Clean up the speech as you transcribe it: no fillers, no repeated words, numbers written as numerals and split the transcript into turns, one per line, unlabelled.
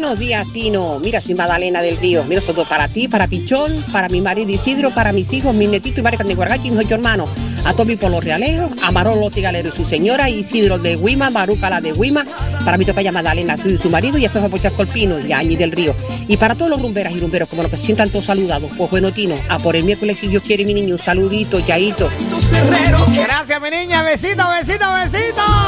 Buenos días, Tino. Mira, soy Magdalena del Río. Mira, todo para ti, para Pichón, para mi marido Isidro, para mis hijos, mis netitos y Marican de Guargachi, mis 8 hermanos. A Toby por los Realejos, a Marolo Tigalero y su señora, Isidro de Huima, Maruca la de Huima, para mi tocaya Magdalena y su marido, y después a Pochascolpino y a Añi del Río. Y para todos los rumberas y rumberos, como los que se sientan todos saludados, pues bueno, Tino, a por el miércoles, si Dios quiere, mi niño, un saludito, Yaito.
Gracias, mi niña. Besito, besito, besito.